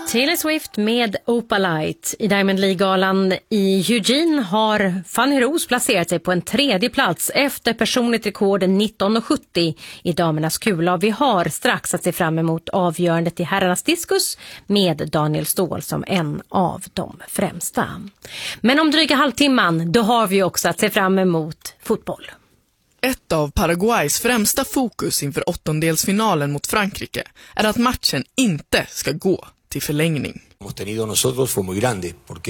Taylor Swift med Opalite. I Diamond League-galan i Eugene har Fanny Ros placerat sig på en tredje plats efter personligt rekord 1970 i damernas kula. Vi har strax att se fram emot avgörandet i herrarnas diskus med Daniel Ståhl som en av de främsta. Men om dryga halvtimman, då har vi också att se fram emot fotboll. Ett av Paraguays främsta fokus inför åttondelsfinalen mot Frankrike är att matchen inte ska gå till förlängning. Hemos tenido nosotros fue muy grande porque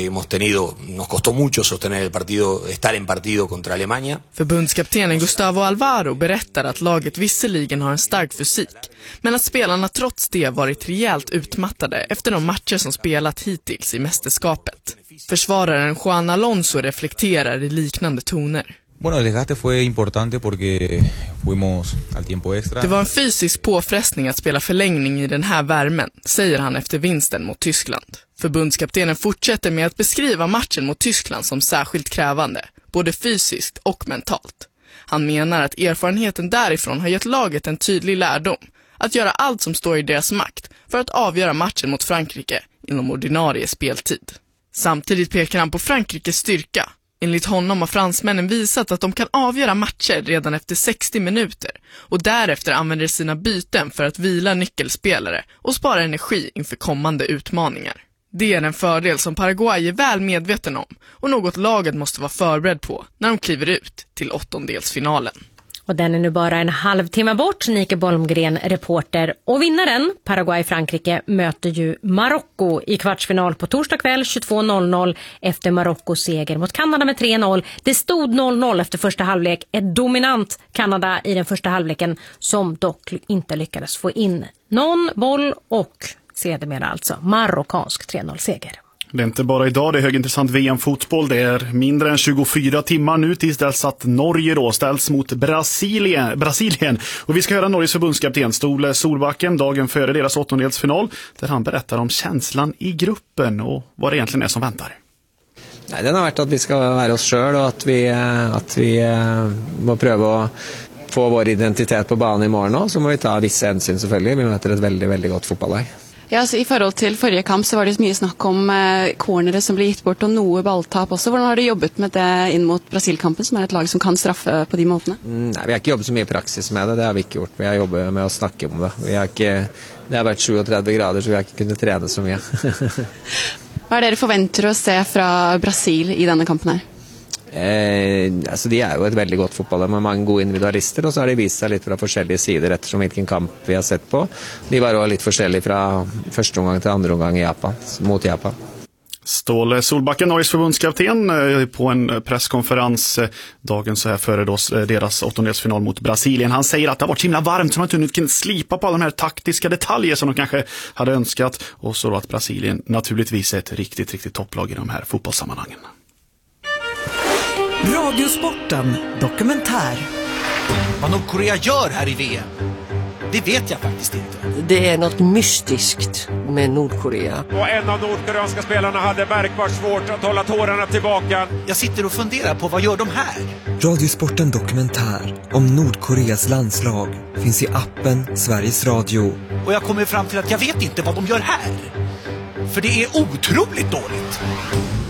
nos costó mucho sostener el partido, estar en partido contra Alemania. Förbundskaptenen Gustavo Alvaro berättar att laget visserligen har en stark fysik, men att spelarna trots det varit rejält utmattade efter de matcher som spelat hittills i mästerskapet. Försvararen Juan Alonso reflekterar i liknande toner. Bueno, el desgaste fue importante porque fuimos al tiempo extra. Det var en fysisk påfrestning att spela förlängning i den här värmen, säger han efter vinsten mot Tyskland. Förbundskaptenen fortsätter med att beskriva matchen mot Tyskland som särskilt krävande, både fysiskt och mentalt. Han menar att erfarenheten därifrån har gett laget en tydlig lärdom, att göra allt som står i deras makt för att avgöra matchen mot Frankrike inom ordinarie speltid. Samtidigt pekar han på Frankrikes styrka. Enligt honom har fransmännen visat att de kan avgöra matcher redan efter 60 minuter och därefter använder sina byten för att vila nyckelspelare och spara energi inför kommande utmaningar. Det är en fördel som Paraguay är väl medveten om och något laget måste vara förberedd på när de kliver ut till åttondelsfinalen. Och den är nu bara en halvtimme bort. Nike Bolmgren, reporter. Och vinnaren, Paraguay-Frankrike, möter ju Marocko i kvartsfinal på torsdag kväll 22.00 efter Marockos seger mot Kanada med 3-0. Det stod 0-0 efter första halvlek. Ett dominant Kanada i den första halvleken som dock inte lyckades få in någon boll och sedermera alltså marockansk 3-0-seger. Det är inte bara idag, det är högintressant VM-fotboll. Det är mindre än 24 timmar nu tills dess att Norge då ställs mot Brasilien. Och vi ska höra Norges förbundskapten Ståle Solbacken dagen före deras åttondelsfinal, där han berättar om känslan i gruppen och vad det egentligen är som väntar. Nej, den har varit att vi ska vara oss själv och att vi må pröva att få vår identitet på banan imorgon och så må vi ta vissa hänsyn selvfølgelig. Vi möter ett väldigt, väldigt gott fotballag. Ja, så i forhold til forrige kamp så var det mye snakk om cornere som ble gitt bort og noe balltap også. Hvordan har du jobbet med det inn mot Brasilkampen, som er et lag som kan straffe på de måtene? Nei, vi har ikke jobbet så mye i praksis med det har vi ikke gjort. Vi har jobbet med å snakke om det. Det har vært 37 grader, så vi har ikke kunnet trene så mye. Hva er det dere forventer å se fra Brasil i denne kampen her? Altså de er jo et veldig godt fotballag med mange gode individualister, og så har de vist seg litt fra forskjellige sider ettersom hvilken kamp vi har sett på. De var også litt forskjellige fra første omgang til andre omgang mot Japan. Ståle Solbacken, Norges förbundskapten, på en presskonferens dagen så här före då deras åttondelsfinal mot Brasilien. Han säger att det har varit himla varmt så de inte kunnat slipa på alla de här taktiska detaljer som de kanske hade önskat. Och så då att Brasilien naturligtvis är ett riktigt, riktigt topplag i de här fotbollssammanhangen. Radiosporten dokumentär. Vad Nordkorea gör här i VM, det vet jag faktiskt inte. Det är något mystiskt med Nordkorea. Och en av nordkoreanska spelarna hade märkbart svårt att hålla tårarna tillbaka. Jag sitter och funderar på vad gör de här? Radiosporten dokumentär om Nordkoreas landslag finns i appen Sveriges Radio. Och jag kommer fram till att jag vet inte vad de gör här. För det är otroligt dåligt.